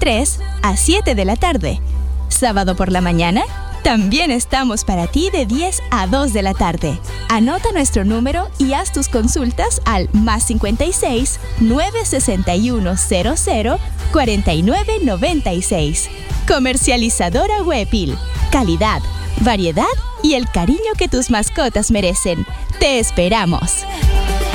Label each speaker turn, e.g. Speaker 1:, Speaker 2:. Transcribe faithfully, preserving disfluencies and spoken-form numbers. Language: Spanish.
Speaker 1: tres a siete de la tarde. Sábado por la mañana, también estamos para ti de diez a dos de la tarde. Anota nuestro número y haz tus consultas al más cincuenta y seis, nueve sesenta y uno, cero cero, cuarenta y nueve noventa y seis. Comercializadora Huepil. Calidad, variedad y el cariño que tus mascotas merecen. ¡Te esperamos!